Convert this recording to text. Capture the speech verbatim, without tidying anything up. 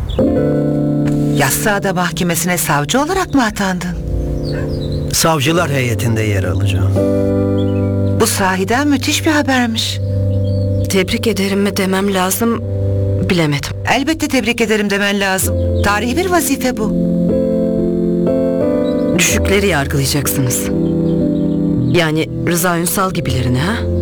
Yassıada Mahkemesi'ne savcı olarak mı atandın? Savcılar heyetinde yer alacağım. Bu sahiden müthiş bir habermiş. Tebrik ederim mi demem lazım, bilemedim. Elbette tebrik ederim demen lazım. Tarihi bir vazife bu. Düşükleri yargılayacaksınız. Yani Rıza Ünsal gibilerini ha?